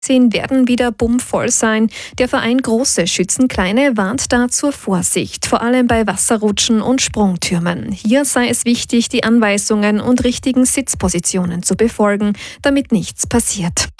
10 werden wieder bummvoll sein. Der Verein Große schützen Kleine warnt da zur Vorsicht, vor allem bei Wasserrutschen und Sprungtürmen. Hier sei es wichtig, die Anweisungen und richtigen Sitzpositionen zu befolgen, damit nichts passiert.